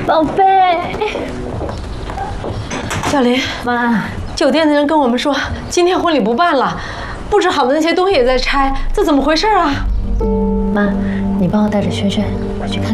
宝贝。 小林， 妈， 酒店的人跟我们说，今天婚礼不办了，布置好的那些东西也在拆，这怎么回事啊？ 妈，你帮我带着轩轩回去看